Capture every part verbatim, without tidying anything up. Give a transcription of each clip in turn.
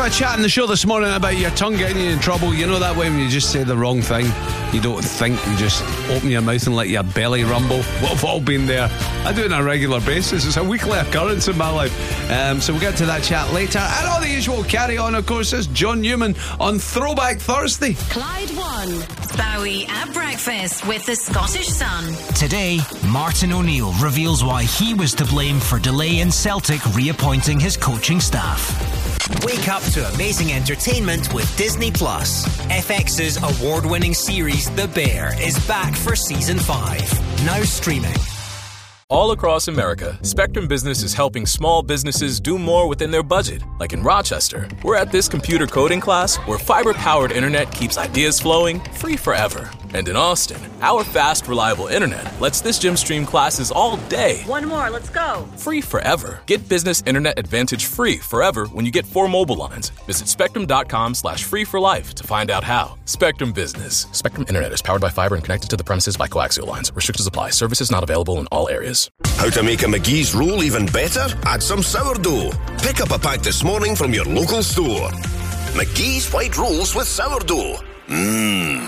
have a chat on the show this morning about your tongue getting you in trouble. You know that way when you just say the wrong thing, you don't think, you just open your mouth and let your belly rumble. We've all been there. I do it on a regular basis. It's a weekly occurrence in my life. Um, so we'll get to that chat later. And all the usual carry on, of course, is John Newman on Throwback Thursday. Clyde One. Bowie at breakfast with the Scottish Sun. Today, Martin O'Neill reveals why he was to blame for delay in Celtic reappointing his coaching staff. Wake up to amazing entertainment with Disney Plus. F X's award-winning series The Bear is back for season five. Now streaming. All across America, Spectrum Business is helping small businesses do more within their budget. Like in Rochester, we're at this computer coding class where fiber-powered internet keeps ideas flowing free forever. And in Austin, our fast, reliable internet lets this gym stream classes all day. One more, let's go. Free forever. Get Business Internet Advantage free forever when you get four mobile lines. Visit spectrum.com slash free for life to find out how. Spectrum Business. Spectrum Internet is powered by fiber and connected to the premises by coaxial lines. Restrictions apply. Services not available in all areas. How to make a McGee's roll even better? Add some sourdough. Pick up a pack this morning from your local store. McGee's White Rolls with Sourdough. Mmm.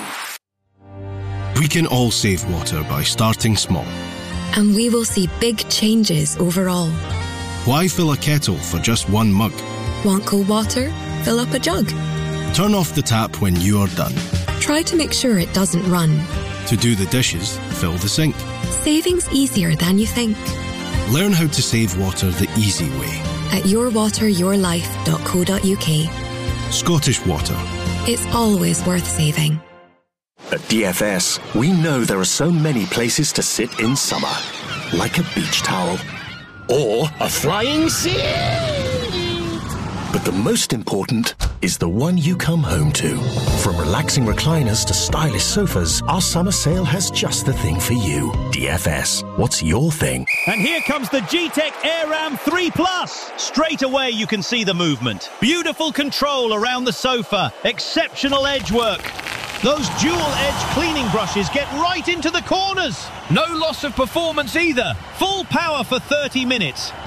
We can all save water by starting small. And we will see big changes overall. Why fill a kettle for just one mug? Want cold water? Fill up a jug. Turn off the tap when you are done. Try to make sure it doesn't run. To do the dishes, fill the sink. Saving's easier than you think. Learn how to save water the easy way. At your water your life dot co dot uk. Scottish Water. It's always worth saving. At D F S, we know there are so many places to sit in summer. Like a beach towel. Or a flying seat. But the most important is the one you come home to. From relaxing recliners to stylish sofas, our summer sale has just the thing for you. D F S, what's your thing? And here comes the G-Tech AirRam three plus. Straight away you can see the movement. Beautiful control around the sofa. Exceptional edge work. Those dual-edge cleaning brushes get right into the corners. No loss of performance either. Full power for thirty minutes.